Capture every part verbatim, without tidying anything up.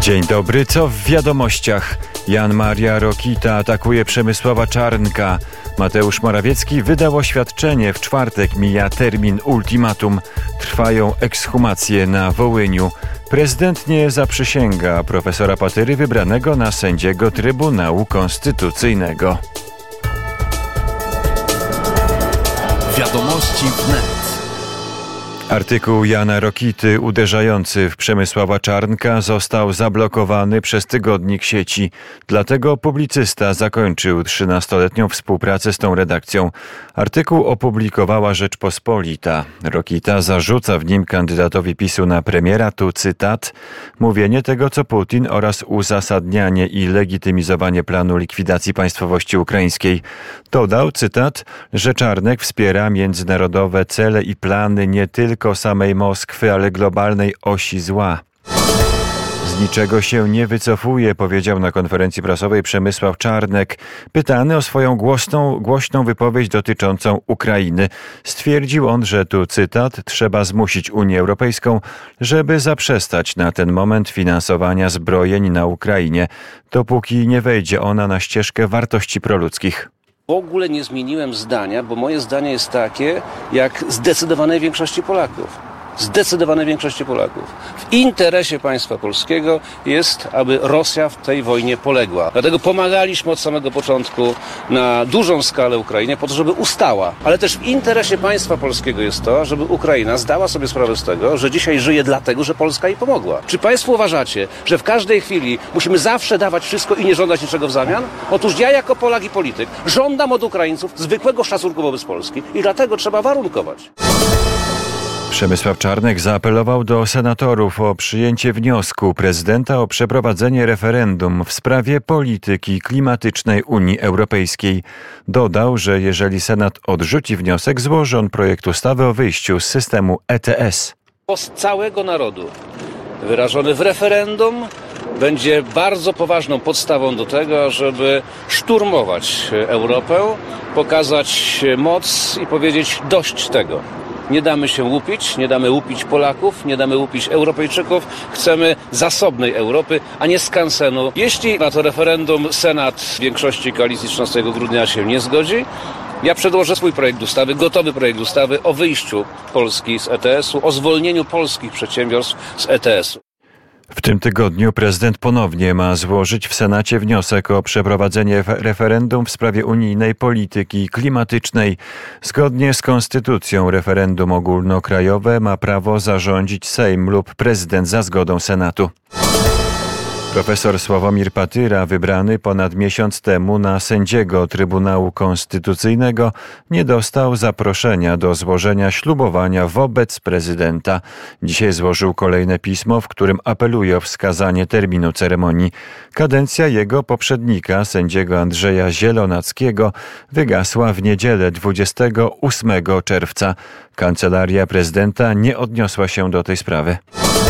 Dzień dobry, co w wiadomościach? Jan Maria Rokita atakuje Przemysława Czarnka. Mateusz Morawiecki wydał oświadczenie. W czwartek mija termin ultimatum. Trwają ekshumacje na Wołyniu. Prezydent nie zaprzysięga profesora Patyry wybranego na sędziego Trybunału Konstytucyjnego. Wiadomości wnet. Artykuł Jana Rokity uderzający w Przemysława Czarnka został zablokowany przez tygodnik sieci. Dlatego publicysta zakończył trzynastoletnią współpracę z tą redakcją. Artykuł opublikowała Rzeczpospolita. Rokita zarzuca w nim kandydatowi PiSu na premiera, tu cytat, mówienie tego co Putin oraz uzasadnianie i legitymizowanie planu likwidacji państwowości ukraińskiej. Dodał, cytat, że Czarnek wspiera międzynarodowe cele i plany nie tylko tylko samej Moskwy, ale globalnej osi zła. Z niczego się nie wycofuje, powiedział na konferencji prasowej Przemysław Czarnek. Pytany o swoją głośną, głośną wypowiedź dotyczącą Ukrainy. Stwierdził on, że tu cytat, trzeba zmusić Unię Europejską, żeby zaprzestać na ten moment finansowania zbrojeń na Ukrainie, dopóki nie wejdzie ona na ścieżkę wartości proludzkich. W ogóle nie zmieniłem zdania, bo moje zdanie jest takie, jak zdecydowanej większości Polaków. Zdecydowanej większości Polaków. W interesie państwa polskiego jest, aby Rosja w tej wojnie poległa. Dlatego pomagaliśmy od samego początku na dużą skalę Ukrainie po to, żeby ustała. Ale też w interesie państwa polskiego jest to, żeby Ukraina zdała sobie sprawę z tego, że dzisiaj żyje dlatego, że Polska jej pomogła. Czy państwo uważacie, że w każdej chwili musimy zawsze dawać wszystko i nie żądać niczego w zamian? Otóż ja jako Polak i polityk żądam od Ukraińców zwykłego szacunku wobec Polski i dlatego trzeba warunkować. Przemysław Czarnek zaapelował do senatorów o przyjęcie wniosku prezydenta o przeprowadzenie referendum w sprawie polityki klimatycznej Unii Europejskiej. Dodał, że jeżeli Senat odrzuci wniosek, złoży on projekt ustawy o wyjściu z systemu E T S. Głos całego narodu wyrażony w referendum będzie bardzo poważną podstawą do tego, żeby szturmować Europę, pokazać moc i powiedzieć dość tego. Nie damy się łupić, nie damy łupić Polaków, nie damy łupić Europejczyków. Chcemy zasobnej Europy, a nie skansenu. Jeśli na to referendum Senat w większości koalicji trzynastego grudnia się nie zgodzi, ja przedłożę swój projekt ustawy, gotowy projekt ustawy o wyjściu Polski z E T S-u, o zwolnieniu polskich przedsiębiorstw z E T S-u. W tym tygodniu prezydent ponownie ma złożyć w Senacie wniosek o przeprowadzenie referendum w sprawie unijnej polityki klimatycznej. Zgodnie z konstytucją referendum ogólnokrajowe ma prawo zarządzić Sejm lub prezydent za zgodą Senatu. Profesor Sławomir Patyra, wybrany ponad miesiąc temu na sędziego Trybunału Konstytucyjnego, nie dostał zaproszenia do złożenia ślubowania wobec prezydenta. Dzisiaj złożył kolejne pismo, w którym apeluje o wskazanie terminu ceremonii. Kadencja jego poprzednika, sędziego Andrzeja Zielonackiego, wygasła w niedzielę dwudziestego ósmego czerwca. Kancelaria prezydenta nie odniosła się do tej sprawy.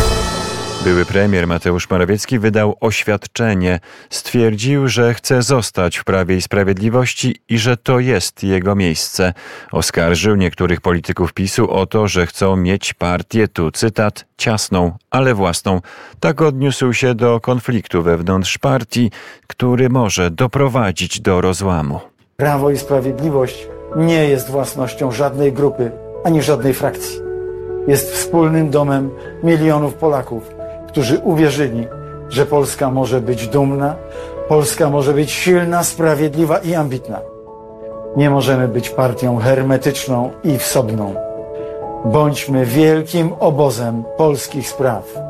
Były premier Mateusz Morawiecki wydał oświadczenie. Stwierdził, że chce zostać w Prawie i Sprawiedliwości i że to jest jego miejsce. Oskarżył niektórych polityków PiSu o to, że chcą mieć partię, tu cytat, ciasną, ale własną. Tak odniósł się do konfliktu wewnątrz partii, który może doprowadzić do rozłamu. Prawo i Sprawiedliwość nie jest własnością żadnej grupy, ani żadnej frakcji. Jest wspólnym domem milionów Polaków, którzy uwierzyli, że Polska może być dumna, Polska może być silna, sprawiedliwa i ambitna. Nie możemy być partią hermetyczną i wsobną. Bądźmy wielkim obozem polskich spraw.